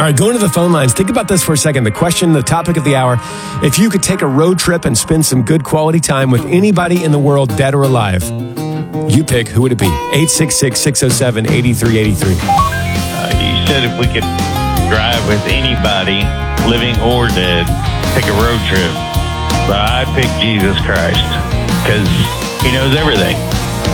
All right, going to the phone lines. Think about this for a second. The question, the topic of the hour. If you could take a road trip and spend some good quality time with anybody in the world, dead or alive, you pick. Who would it be? 866-607-8383. You said if we could drive with anybody, living or dead, take a road trip. But I pick Jesus Christ because he knows everything.